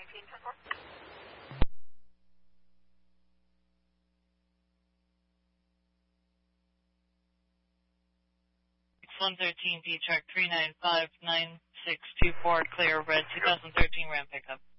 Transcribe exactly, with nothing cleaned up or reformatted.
nineteen ten four. one thirteen D chart three nine five nine six two four, clear red two thousand thirteen Ram pickup.